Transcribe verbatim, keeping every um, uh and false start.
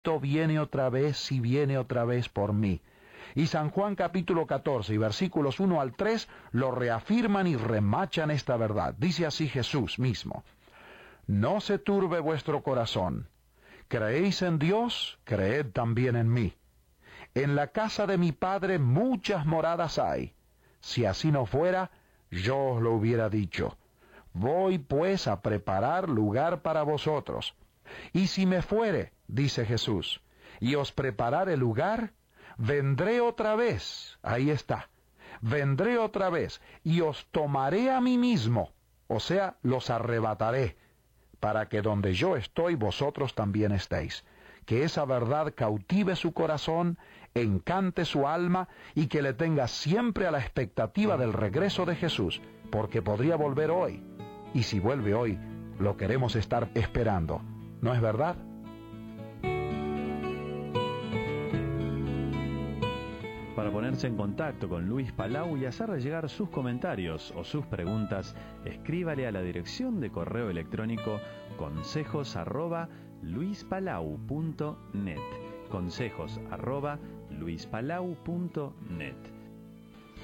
Cristo viene otra vez y viene otra vez por mí. Y San Juan capítulo catorce y versículos uno al tres lo reafirman y remachan esta verdad. Dice así Jesús mismo: No se turbe vuestro corazón. ¿Creéis en Dios? Creed también en mí. En la casa de mi Padre muchas moradas hay. Si así no fuera, yo os lo hubiera dicho. Voy pues a preparar lugar para vosotros. Y si me fuere, dice Jesús, y os preparare lugar, vendré otra vez, ahí está, vendré otra vez, y os tomaré a mí mismo, o sea, los arrebataré, para que donde yo estoy vosotros también estéis. Que esa verdad cautive su corazón, encante su alma, y que le tenga siempre a la expectativa del regreso de Jesús, porque podría volver hoy, y si vuelve hoy, lo queremos estar esperando. ¿No es verdad? Para ponerse en contacto con Luis Palau y hacerle llegar sus comentarios o sus preguntas, escríbale a la dirección de correo electrónico consejos arroba luispalau punto net. Consejos arroba luispalau punto net.